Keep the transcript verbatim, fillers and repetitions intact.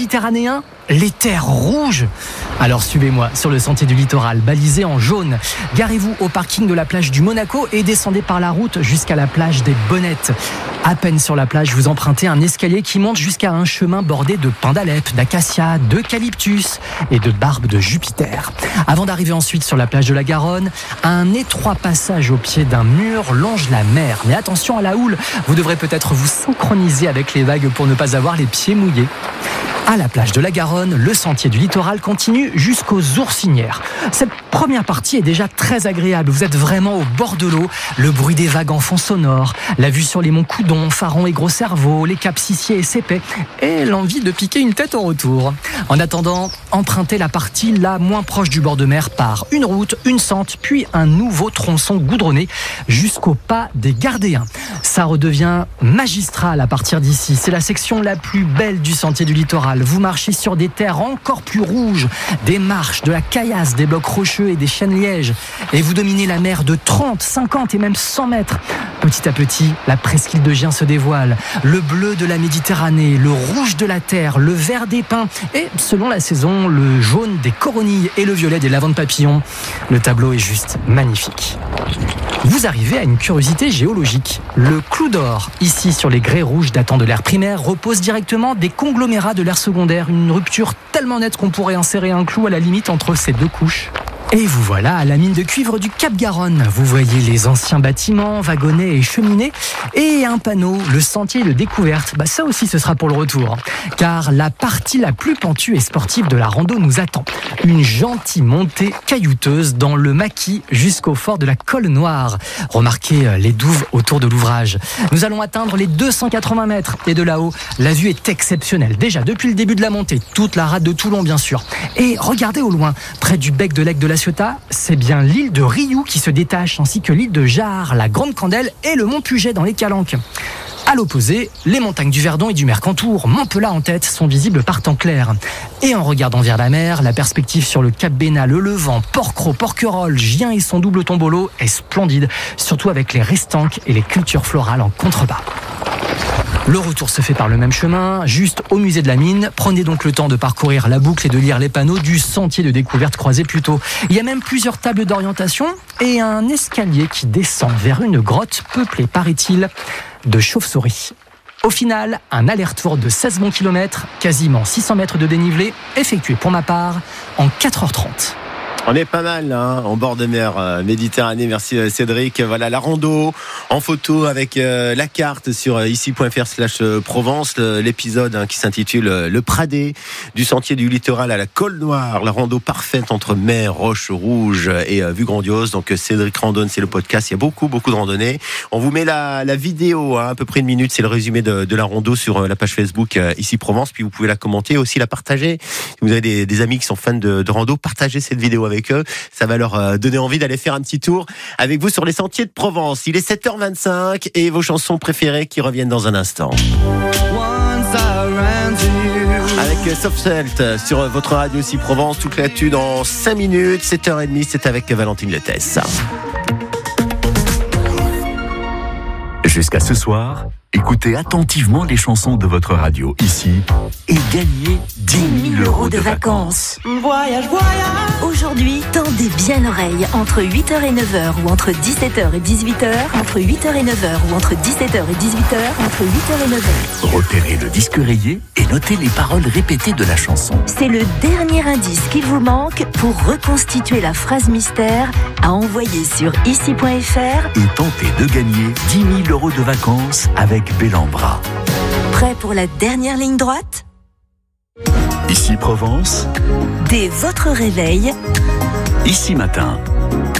méditerranéen, les terres rouges. Alors suivez-moi sur le sentier du littoral, balisé en jaune. Garez-vous au parking de la plage du Monaco et descendez par la route jusqu'à la plage des Bonnettes. À peine sur la plage, vous empruntez un escalier qui monte jusqu'à un chemin bordé de pins d'Alep, d'acacia, d'eucalyptus et de barbe de Jupiter. Avant d'arriver ensuite sur la plage de la Garonne, un étroit passage au pied d'un mur longe la mer. Mais attention à la houle, vous devrez peut-être vous synchroniser avec les vagues pour ne pas avoir les pieds mouillés. À la plage de la Garonne, le sentier du littoral continue jusqu'aux Ourcinières. Cette première partie est déjà très agréable. Vous êtes vraiment au bord de l'eau. Le bruit des vagues en fond sonore, la vue sur les monts Coudon, Faron et Gros-Cerveau, les caps Sissier et Sépais, et l'envie de piquer une tête au retour. En attendant, empruntez la partie la moins proche du bord de mer par une route, une sente, puis un nouveau tronçon goudronné jusqu'au pas des Gardéens. Ça redevient magistral à partir d'ici. C'est la section la plus belle du sentier du littoral. Vous marchez sur des terres encore plus rouges, des marches, de la caillasse, des blocs rocheux et des chênes lièges. Et vous dominez la mer de trente, cinquante et même cent mètres. Petit à petit, la presqu'île de Gien se dévoile. Le bleu de la Méditerranée, le rouge de la terre, le vert des pins et, selon la saison, le jaune des coronilles et le violet des lavandes papillons. Le tableau est juste magnifique. Vous arrivez à une curiosité géologique. Le clou d'or, ici sur les grès rouges datant de l'ère primaire, repose directement des conglomérats de l'ère secondaire. Une rupture tellement nette qu'on pourrait insérer un clou à la limite entre ces deux couches. Et vous voilà à la mine de cuivre du Cap Garonne. Vous voyez les anciens bâtiments, wagonnets et cheminées, et un panneau, le sentier de découverte. Bah ça aussi, ce sera pour le retour. Car la partie la plus pentue et sportive de la rando nous attend. Une gentille montée caillouteuse dans le maquis jusqu'au fort de la Colle Noire. Remarquez les douves autour de l'ouvrage. Nous allons atteindre les deux cent quatre-vingts mètres. Et de là-haut, la vue est exceptionnelle. Déjà, depuis le début de la montée, toute la rade de Toulon, bien sûr. Et regardez au loin, près du bec de l'Aigle de la Ciotat, c'est bien l'île de Rioux qui se détache, ainsi que l'île de Jarre, la Grande Candelle et le mont Puget dans les Calanques. À l'opposé, les montagnes du Verdon et du Mercantour, Montpelat en tête, sont visibles par temps clair. Et en regardant vers la mer, la perspective sur le Cap Bénat, le Levant, Porquerolles, Porquerolles, Gien et son double tombolo est splendide, surtout avec les restanques et les cultures florales en contrebas. Le retour se fait par le même chemin, juste au musée de la mine. Prenez donc le temps de parcourir la boucle et de lire les panneaux du sentier de découverte croisé plus tôt. Il y a même plusieurs tables d'orientation et un escalier qui descend vers une grotte peuplée, paraît-il, de chauves-souris. Au final, un aller-retour de seize bons kilomètres, quasiment six cents mètres de dénivelé, effectué pour ma part en quatre heures trente. On est pas mal hein, en bord de mer euh, Méditerranée. Merci euh, Cédric. Voilà la rando en photo avec euh, la carte sur euh, ici.fr slash Provence. Le, l'épisode hein, qui s'intitule euh, Le Pradé, du sentier du littoral à la Colle Noire. La rando parfaite entre mer, roches rouges et euh, vue grandiose. Donc euh, Cédric Randonne, c'est le podcast. Il y a beaucoup beaucoup de randonnées. On vous met la, la vidéo hein, à peu près une minute. C'est le résumé de, de la rando sur euh, la page Facebook euh, ici Provence. Puis vous pouvez la commenter, aussi la partager. Si vous avez des, des amis qui sont fans de, de rando, partagez cette vidéo avec eux, ça va leur donner envie d'aller faire un petit tour avec vous sur les sentiers de Provence. Il est sept heures vingt-cinq et vos chansons préférées qui reviennent dans un instant. Avec Soft Celt sur votre radio aussi Provence, toute l'actu dans cinq minutes, sept heures trente, c'est avec Valentine Lettès. Jusqu'à ce soir, écoutez attentivement les chansons de votre radio ici et gagnez dix mille euros de vacances. Voyage, voyage. Aujourd'hui, tendez bien l'oreille entre huit heures et neuf heures ou entre dix-sept heures et dix-huit heures, entre huit heures et neuf heures ou entre dix-sept heures et dix-huit heures, entre huit heures et neuf heures. Repérez le disque rayé et notez les paroles répétées de la chanson. C'est le dernier indice qu'il vous manque pour reconstituer la phrase mystère à envoyer sur ici.fr et tenter de gagner dix mille euros de vacances avec Bellambra. Prêt pour la dernière ligne droite ? Ici Provence. Dès votre réveil, Ici matin.